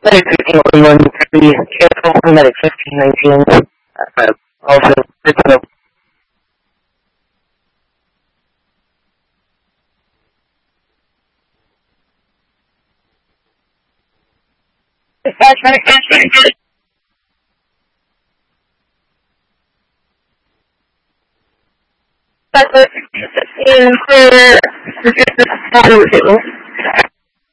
Medic 1501, be careful, Medic 1519, also, good to go. Dispatch, Medic 1519. Dispatch, 15 for,